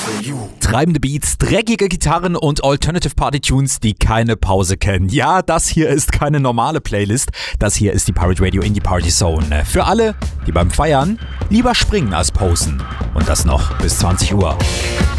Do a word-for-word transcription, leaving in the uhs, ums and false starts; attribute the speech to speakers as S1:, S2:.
S1: Treibende Beats, dreckige Gitarren und Alternative Party Tunes, die keine Pause kennen. Ja, das hier ist keine normale Playlist. Das hier ist die Pirate Radio Indie Party Zone. Für alle, die beim Feiern lieber springen als posen. Und das noch bis zwanzig Uhr.